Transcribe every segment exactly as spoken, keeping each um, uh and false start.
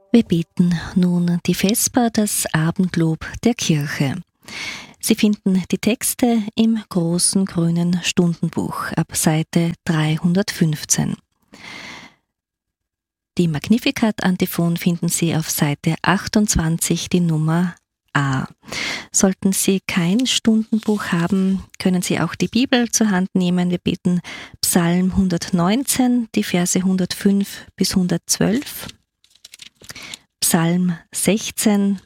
Wir beten nun die Vesper, das Abendlob der Kirche. Sie finden die Texte im großen grünen Stundenbuch ab Seite dreihundertfünfzehn. Die Magnificat-Antiphon finden Sie auf Seite achtundzwanzig, die Nummer A. Sollten Sie kein Stundenbuch haben, können Sie auch die Bibel zur Hand nehmen. Wir beten Psalm hundertneunzehn, die Verse hundertfünf bis hundertzwölf, Psalm sechzehn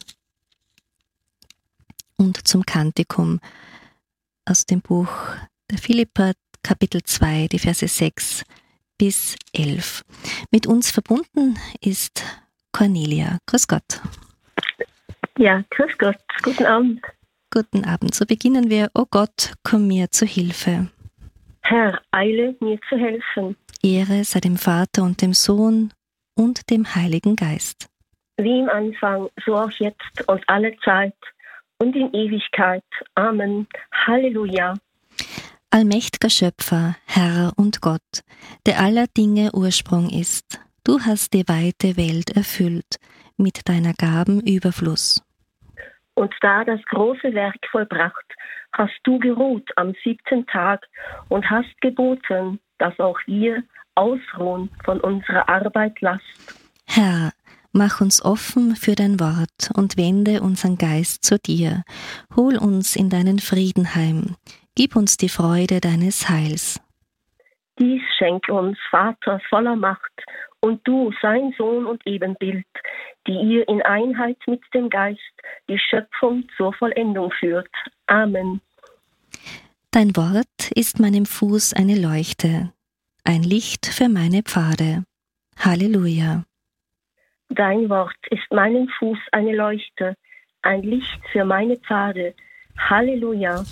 und zum Kantikum aus dem Buch der Philipper, Kapitel zwei, die Verse sechs bis elf. Mit uns verbunden ist Cornelia. Grüß Gott. Ja, grüß Gott. Guten Abend. Guten Abend. So beginnen wir. O Gott, komm mir zu Hilfe. Herr, eile mir zu helfen. Ehre sei dem Vater und dem Sohn und dem Heiligen Geist. Wie im Anfang, so auch jetzt und alle Zeit und in Ewigkeit. Amen. Halleluja. Allmächtiger Schöpfer, Herr und Gott, der aller Dinge Ursprung ist, du hast die weite Welt erfüllt mit deiner Gaben Überfluss. Und da das große Werk vollbracht, hast du geruht am siebten Tag und hast geboten, dass auch wir ausruhen von unserer Arbeit Last. Herr, mach uns offen für dein Wort und wende unseren Geist zu dir. Hol uns in deinen Frieden heim. Gib uns die Freude deines Heils. Dies schenke uns, Vater voller Macht, und du, sein Sohn und Ebenbild, die ihr in Einheit mit dem Geist die Schöpfung zur Vollendung führt. Amen. Dein Wort ist meinem Fuß eine Leuchte, ein Licht für meine Pfade. Halleluja. Dein Wort ist meinem Fuß eine Leuchte, ein Licht für meine Pfade. Halleluja.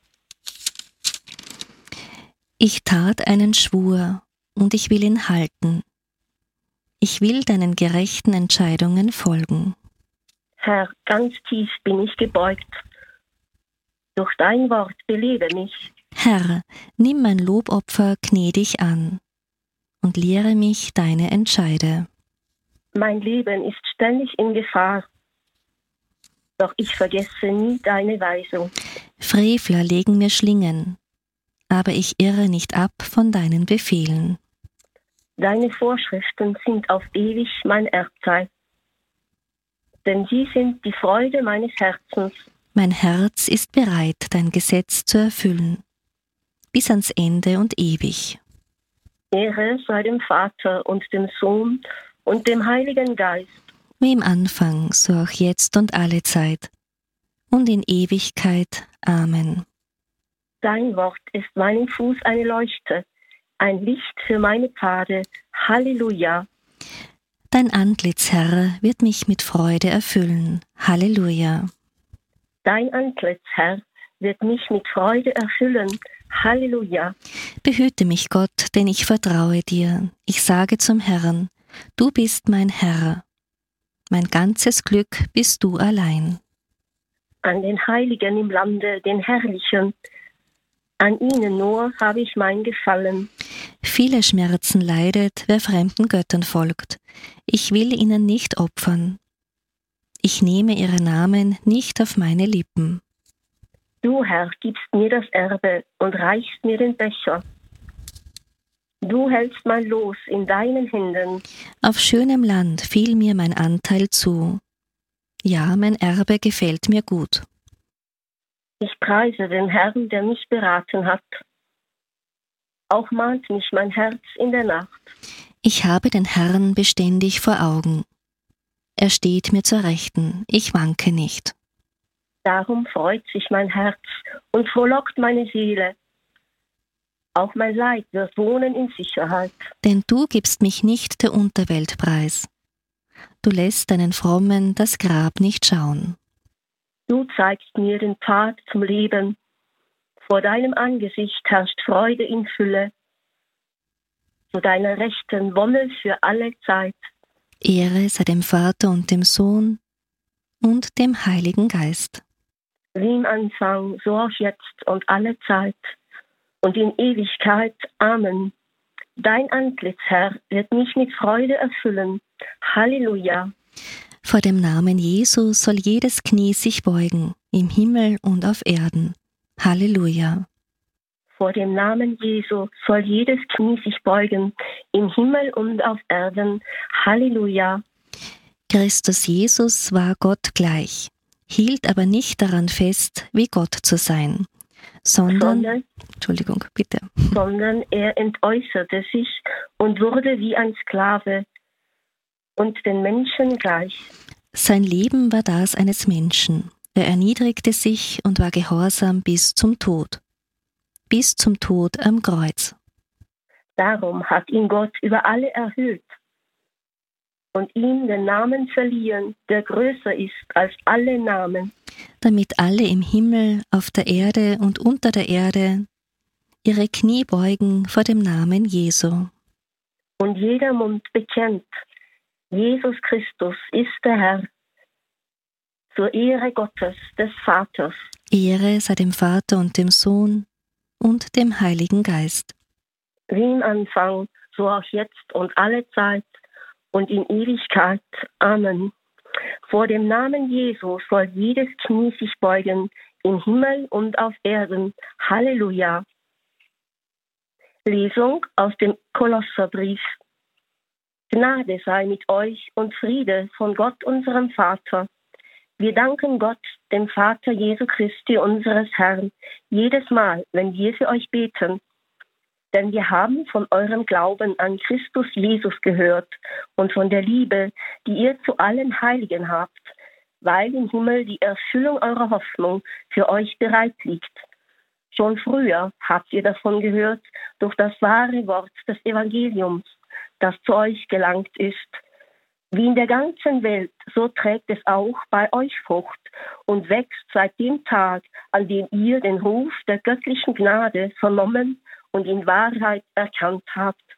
Ich tat einen Schwur, und ich will ihn halten. Ich will deinen gerechten Entscheidungen folgen. Herr, ganz tief bin ich gebeugt. Durch dein Wort belebe mich. Herr, nimm mein Lobopfer gnädig an und lehre mich deine Entscheide. Mein Leben ist ständig in Gefahr, doch ich vergesse nie deine Weisung. Frevler legen mir Schlingen, aber ich irre nicht ab von deinen Befehlen. Deine Vorschriften sind auf ewig mein Erbteil, denn sie sind die Freude meines Herzens. Mein Herz ist bereit, dein Gesetz zu erfüllen, bis ans Ende und ewig. Ehre sei dem Vater und dem Sohn und dem Heiligen Geist. Wie im Anfang, so auch jetzt und alle Zeit und in Ewigkeit. Amen. Dein Wort ist meinem Fuß eine Leuchte, ein Licht für meine Pfade. Halleluja. Dein Antlitz, Herr, wird mich mit Freude erfüllen. Halleluja. Dein Antlitz, Herr, wird mich mit Freude erfüllen. Halleluja. Behüte mich, Gott, denn ich vertraue dir. Ich sage zum Herrn, du bist mein Herr. Mein ganzes Glück bist du allein. An den Heiligen im Lande, den Herrlichen, an ihnen nur habe ich mein Gefallen. Viele Schmerzen leidet, wer fremden Göttern folgt. Ich will ihnen nicht opfern. Ich nehme ihre Namen nicht auf meine Lippen. Du, Herr, gibst mir das Erbe und reichst mir den Becher. Du hältst mein Los in deinen Händen. Auf schönem Land fiel mir mein Anteil zu. Ja, mein Erbe gefällt mir gut. Ich preise den Herrn, der mich beraten hat. Auch mahnt mich mein Herz in der Nacht. Ich habe den Herrn beständig vor Augen. Er steht mir zur Rechten, ich wanke nicht. Darum freut sich mein Herz und frohlockt meine Seele. Auch mein Leib wird wohnen in Sicherheit. Denn du gibst mich nicht der Unterwelt preis. Du lässt deinen Frommen das Grab nicht schauen. Du zeigst mir den Pfad zum Leben. Vor deinem Angesicht herrscht Freude in Fülle. Zu deiner Rechten Wonne für alle Zeit. Ehre sei dem Vater und dem Sohn und dem Heiligen Geist. Wie im Anfang, so auch jetzt und alle Zeit und in Ewigkeit. Amen. Dein Antlitz, Herr, wird mich mit Freude erfüllen. Halleluja. Vor dem Namen Jesu soll jedes Knie sich beugen, im Himmel und auf Erden. Halleluja. Vor dem Namen Jesu soll jedes Knie sich beugen, im Himmel und auf Erden. Halleluja. Christus Jesus war Gott gleich, hielt aber nicht daran fest, wie Gott zu sein, sondern, sondern, Entschuldigung, bitte. sondern er entäußerte sich und wurde wie ein Sklave und den Menschen gleich. Sein Leben war das eines Menschen. Er erniedrigte sich und war gehorsam bis zum Tod. Bis zum Tod am Kreuz. Darum hat ihn Gott über alle erhöht und ihm den Namen verliehen, der größer ist als alle Namen. Damit alle im Himmel, auf der Erde und unter der Erde ihre Knie beugen vor dem Namen Jesu. Und jeder Mund bekennt, Jesus Christus ist der Herr, zur Ehre Gottes, des Vaters. Ehre sei dem Vater und dem Sohn und dem Heiligen Geist. Wie im Anfang, so auch jetzt und alle Zeit und in Ewigkeit. Amen. Vor dem Namen Jesu soll jedes Knie sich beugen, im Himmel und auf Erden. Halleluja. Lesung aus dem Kolosserbrief. Gnade sei mit euch und Friede von Gott, unserem Vater. Wir danken Gott, dem Vater Jesu Christi, unseres Herrn, jedes Mal, wenn wir für euch beten. Denn wir haben von eurem Glauben an Christus Jesus gehört und von der Liebe, die ihr zu allen Heiligen habt, weil im Himmel die Erfüllung eurer Hoffnung für euch bereit liegt. Schon früher habt ihr davon gehört durch das wahre Wort des Evangeliums, das zu euch gelangt ist. Wie in der ganzen Welt, so trägt es auch bei euch Frucht und wächst seit dem Tag, an dem ihr den Ruf der göttlichen Gnade vernommen und in Wahrheit erkannt habt.